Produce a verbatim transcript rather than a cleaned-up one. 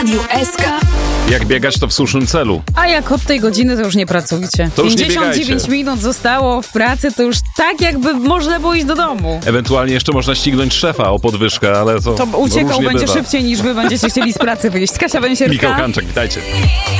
Radiu S K. Jak biegać, to w słusznym celu. A jak od tej godziny, to już nie pracujcie. To już nie pięćdziesiąt dziewięć biegajcie. minut zostało w pracy, to już tak jakby można było iść do domu. Ewentualnie jeszcze można ścignąć szefa o podwyżkę, ale to To uciekał różnie będzie bywa. szybciej niż wy będziecie chcieli z pracy wyjść. Kasia Węsierska. Michał Kanczak, witajcie.